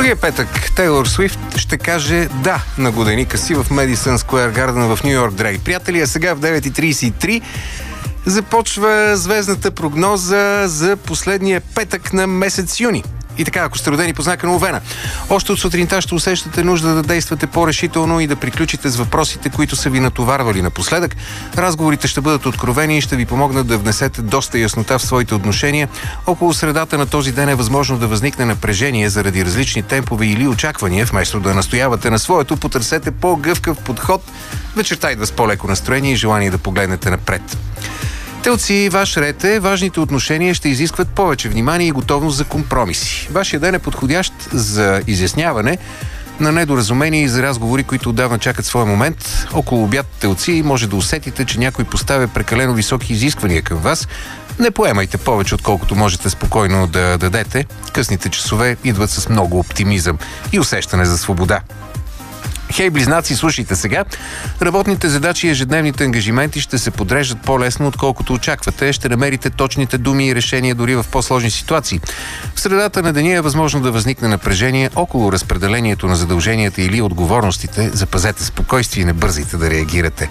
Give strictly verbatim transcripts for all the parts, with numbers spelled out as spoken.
Другия петък Тейлор Суифт ще каже да на годеника си в Madison Square Garden в Ню Йорк, драги приятели. А сега в девет и трийсет и три започва звездната прогноза за последния петък на месец юни. И така, ако сте родени по знака на Овена, още от сутринта ще усещате нужда да действате по-решително и да приключите с въпросите, които са ви натоварвали напоследък. Разговорите ще бъдат откровени и ще ви помогнат да внесете доста яснота в своите отношения. Около средата на този ден е възможно да възникне напрежение заради различни темпове или очаквания. Вместо да настоявате на своето, потърсете по-гъвкав подход. Вечерта идва с по-леко настроение и желание да погледнете напред. Телци, ваш ред е, важните отношения ще изискват повече внимание и готовност за компромиси. Вашия ден е подходящ за изясняване на недоразумения и за разговори, които отдавна чакат своя момент. Около обяд, телци, може да усетите, че някой поставя прекалено високи изисквания към вас. Не поемайте повече, отколкото можете спокойно да дадете. Късните часове идват с много оптимизъм и усещане за свобода. Хей, близнаци, слушайте сега. Работните задачи и ежедневните ангажименти ще се подреждат по-лесно, отколкото очаквате. Ще намерите точните думи и решения дори в по-сложни ситуации. В средата на деня е възможно да възникне напрежение около разпределението на задълженията или отговорностите. Запазете спокойствие и не бързайте да реагирате.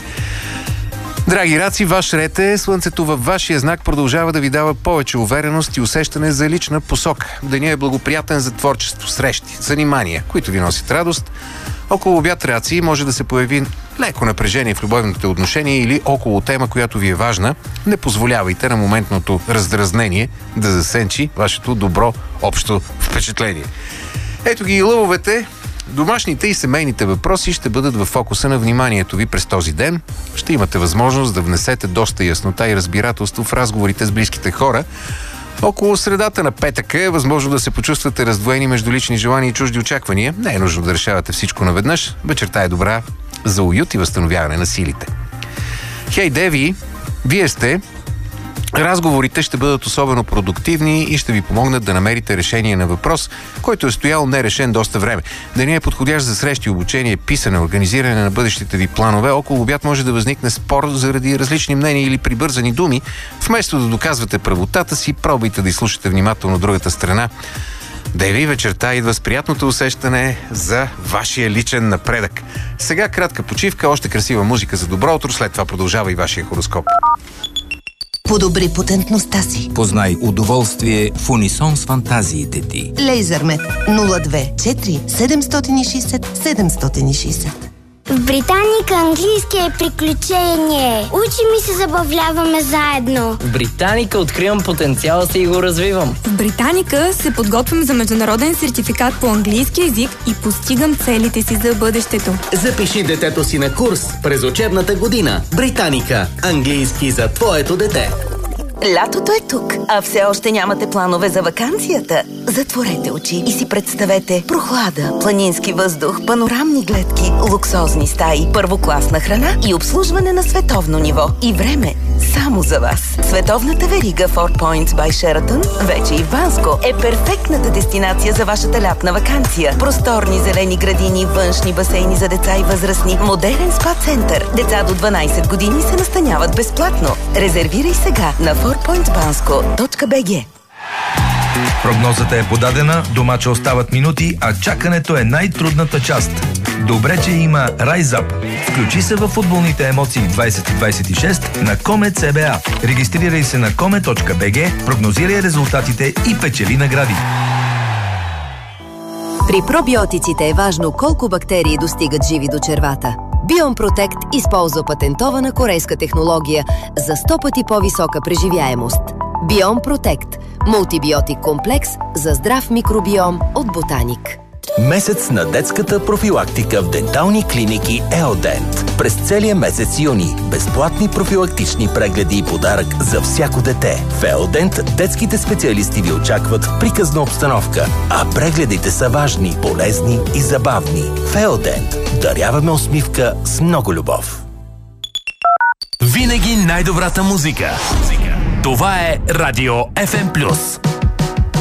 Драги раци, ваш ред е, слънцето във вашия знак продължава да ви дава повече увереност и усещане за лична посока. Денят е благоприятен за творчество, срещи, занимания, които ви носят радост. Около обяд, раци, може да се появи леко напрежение в любовните отношения или около тема, която ви е важна. Не позволявайте на моментното раздразнение да засенчи вашето добро общо впечатление. Ето ги и лъвовете. Домашните и семейните въпроси ще бъдат в фокуса на вниманието ви през този ден. Ще имате възможност да внесете доста яснота и разбирателство в разговорите с близките хора. Около средата на петъка е възможно да се почувствате раздвоени между лични желания и чужди очаквания. Не е нужно да решавате всичко наведнъж. Вечерта е добра за уют и възстановяване на силите. Хей, деви, вие сте. Разговорите ще бъдат особено продуктивни и ще ви помогнат да намерите решение на въпрос, който е стоял нерешен доста време. Денят е подходящ за срещи, обучение, писане, организиране на бъдещите ви планове. Около обяд може да възникне спор заради различни мнения или прибързани думи. Вместо да доказвате правотата си, пробвайте да изслушате внимателно другата страна. Деви, вечерта идва с приятното усещане за вашия личен напредък. Сега кратка почивка, още красива музика за добро утро, след това продължава и вашия хороскоп. Подобри потентността си. Познай удоволствие в унисон с фантазиите ти. Лейзърмет нула две четири седем шест шест седем шест шест. В Британика английски е приключение. Учим и се забавляваме заедно. В Британика откривам потенциала си и го развивам. В Британика се подготвям за международен сертификат по английски език и постигам целите си за бъдещето. Запиши детето си на курс през учебната година. Британика. Английски за твоето дете. Лятото е тук, а все още нямате планове за ваканцията. Затворете очи и си представете прохлада, планински въздух, панорамни гледки, луксозни стаи, първокласна храна и обслужване на световно ниво. И време само за вас. Световната верига Four Points by Sheraton, вече и в Банско, е перфектната дестинация за вашата лятна ваканция. Просторни зелени градини, външни басейни за деца и възрастни, модерен спа-център. Деца до дванайсет години се настаняват безплатно. Резервирай сега на фор поинтс банско точка би джи. Прогнозата е подадена, домача остават минути, а чакането е най-трудната част. Добре, че има Rise Up. Включи се във футболните емоции двайсет двайсет и шест на Комет С Б А. Регистрирай се на коме точка би джи, прогнозирай резултатите и печели награди. При пробиотиците е важно колко бактерии достигат живи до червата. Биом Протект използва патентована корейска технология за сто пъти по-висока преживяемост. Биом Протект – мултибиотик комплекс за здрав микробиом от Ботаник. Месец на детската профилактика в дентални клиники Еодент. През целия месец юни безплатни профилактични прегледи и подарък за всяко дете. В Еодент детските специалисти ви очакват в приказна обстановка, а прегледите са важни, полезни и забавни. В Еодент даряваме усмивка с много любов. Винаги най-добрата музика. Това е Радио Еф Ем Плюс.